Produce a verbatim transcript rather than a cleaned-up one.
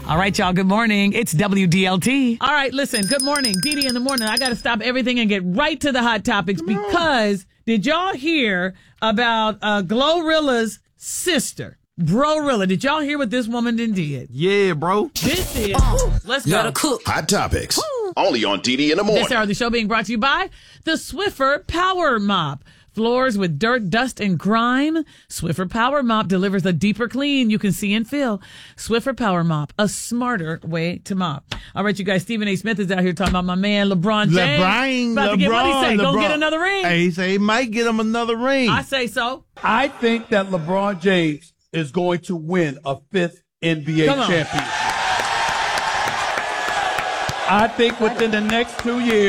All right, y'all. Good morning. It's W D L T. All right, listen. Good morning. D D in the morning. I got to stop everything and get right to the hot topics because did y'all hear about uh, Glorilla's sister, Brorilla? Did y'all hear what this woman done did? Yeah, bro. This is. Uh, let's go. Cook. Hot topics. Only on D D in the morning. This hour of the show being brought to you by the Swiffer Power Mop. Floors with dirt, dust, and grime. Swiffer Power Mop delivers a deeper clean you can see and feel. Swiffer Power Mop, a smarter way to mop. All right, you guys, Stephen A. Smith is out here talking about my man LeBron James. LeBron, About LeBron, to get what he say, LeBron. gonna get another ring. Hey, he say he might get him another ring. I say so. I think that LeBron James is going to win a fifth N B A Come on. championship. I think within the next two years,